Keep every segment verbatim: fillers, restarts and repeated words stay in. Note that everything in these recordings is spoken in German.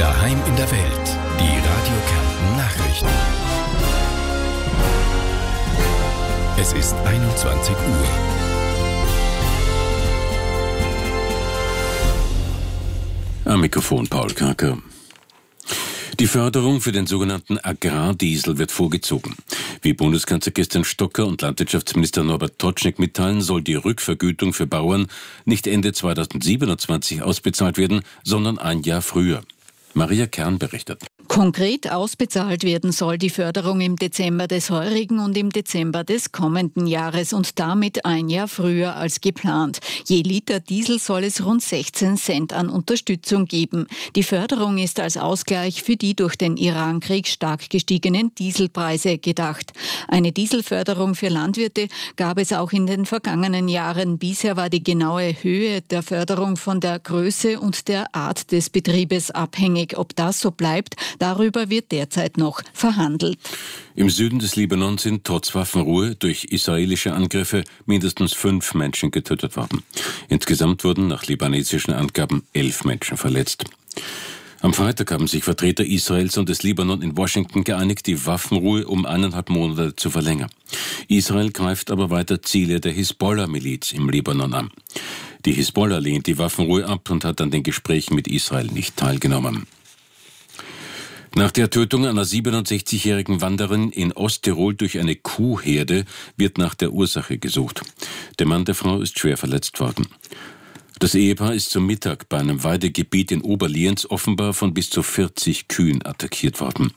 Daheim in der Welt. Die Radio Kärnten Nachrichten. Es ist einundzwanzig Uhr. Am Mikrofon Paul Karker. Die Förderung für den sogenannten Agrardiesel wird vorgezogen. Wie Bundeskanzler Christian Stocker und Landwirtschaftsminister Norbert Totschnig mitteilen, soll die Rückvergütung für Bauern nicht Ende zweitausendsiebenundzwanzig ausbezahlt werden, sondern ein Jahr früher. Maria Kern berichtet. Konkret ausbezahlt werden soll die Förderung im Dezember des heurigen und im Dezember des kommenden Jahres und damit ein Jahr früher als geplant. Je Liter Diesel soll es rund sechzehn Cent an Unterstützung geben. Die Förderung ist als Ausgleich für die durch den Irankrieg stark gestiegenen Dieselpreise gedacht. Eine Dieselförderung für Landwirte gab es auch in den vergangenen Jahren. Bisher war die genaue Höhe der Förderung von der Größe und der Art des Betriebes abhängig. Ob das so bleibt, darüber wird derzeit noch verhandelt. Im Süden des Libanon sind trotz Waffenruhe durch israelische Angriffe mindestens fünf Menschen getötet worden. Insgesamt wurden nach libanesischen Angaben elf Menschen verletzt. Am Freitag haben sich Vertreter Israels und des Libanon in Washington geeinigt, die Waffenruhe um eineinhalb Monate zu verlängern. Israel greift aber weiter Ziele der Hisbollah-Miliz im Libanon an. Die Hisbollah lehnt die Waffenruhe ab und hat an den Gesprächen mit Israel nicht teilgenommen. Nach der Tötung einer siebenundsechzigjährigen Wanderin in Osttirol durch eine Kuhherde wird nach der Ursache gesucht. Der Mann der Frau ist schwer verletzt worden. Das Ehepaar ist zum Mittag bei einem Weidegebiet in Oberlienz offenbar von bis zu vierzig Kühen attackiert worden.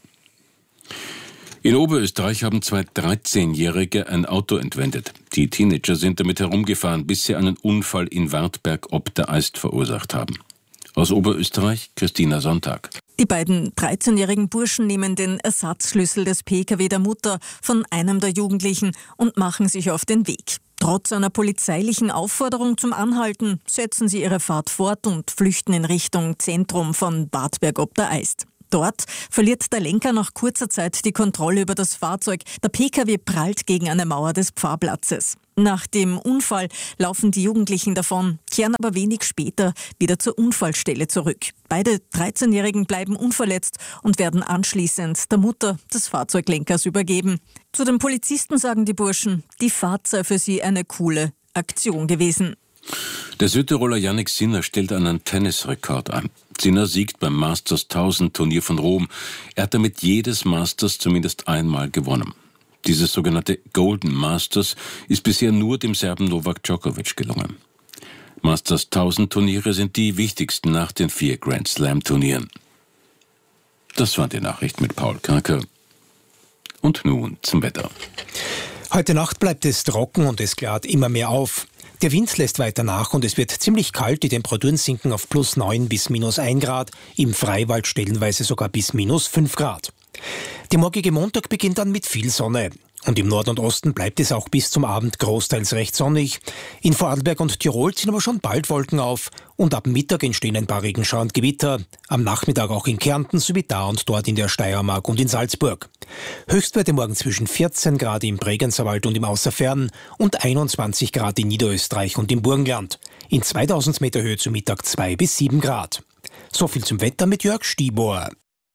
In Oberösterreich haben zwei dreizehnjährige ein Auto entwendet. Die Teenager sind damit herumgefahren, bis sie einen Unfall in Wartberg ob der Eist verursacht haben. Aus Oberösterreich, Christina Sonntag. Die beiden dreizehnjährigen Burschen nehmen den Ersatzschlüssel des P K W der Mutter von einem der Jugendlichen und machen sich auf den Weg. Trotz einer polizeilichen Aufforderung zum Anhalten setzen sie ihre Fahrt fort und flüchten in Richtung Zentrum von Wartberg ob der Eist. Dort verliert der Lenker nach kurzer Zeit die Kontrolle über das Fahrzeug. Der P K W prallt gegen eine Mauer des Pfarrplatzes. Nach dem Unfall laufen die Jugendlichen davon, kehren aber wenig später wieder zur Unfallstelle zurück. Beide dreizehnjährigen bleiben unverletzt und werden anschließend der Mutter des Fahrzeuglenkers übergeben. Zu den Polizisten sagen die Burschen, die Fahrt sei für sie eine coole Aktion gewesen. Der Südtiroler Jannik Sinner stellt einen Tennisrekord an. Sinner siegt beim Masters tausend Turnier von Rom. Er hat damit jedes Masters zumindest einmal gewonnen. Dieses sogenannte Golden Masters ist bisher nur dem Serben Novak Djokovic gelungen. Masters tausend Turniere sind die wichtigsten nach den vier Grand Slam Turnieren. Das waren die Nachrichten mit Paul Karker. Und nun zum Wetter. Heute Nacht bleibt es trocken und es klart immer mehr auf. Der Wind lässt weiter nach und es wird ziemlich kalt. Die Temperaturen sinken auf plus neun bis minus ein Grad, im Freiwald stellenweise sogar bis minus fünf Grad. Der morgige Montag beginnt dann mit viel Sonne. Und im Norden und Osten bleibt es auch bis zum Abend großteils recht sonnig. In Vorarlberg und Tirol ziehen aber schon bald Wolken auf und ab Mittag entstehen ein paar Regenschauer und Gewitter. Am Nachmittag auch in Kärnten sowie da und dort in der Steiermark und in Salzburg. Höchstwerte morgen zwischen vierzehn Grad im Bregenzerwald und im Außerfern und einundzwanzig Grad in Niederösterreich und im Burgenland. In zweitausend Meter Höhe zu Mittag zwei bis sieben Grad. So viel zum Wetter mit Jörg Stiebohr.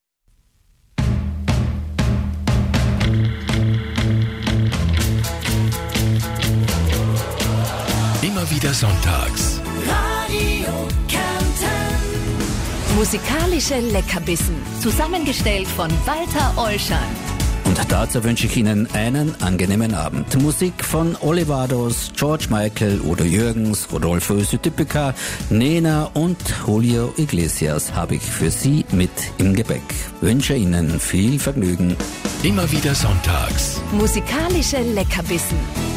Immer wieder sonntags. Radio Kärnten. Musikalische Leckerbissen, zusammengestellt von Walter Olschan. Und dazu wünsche ich Ihnen einen angenehmen Abend. Musik von Olivados, George Michael, Udo Jürgens, Rodolfo Sütypica, Nena und Julio Iglesias habe ich für Sie mit im Gepäck. Wünsche Ihnen viel Vergnügen. Immer wieder sonntags. Musikalische Leckerbissen.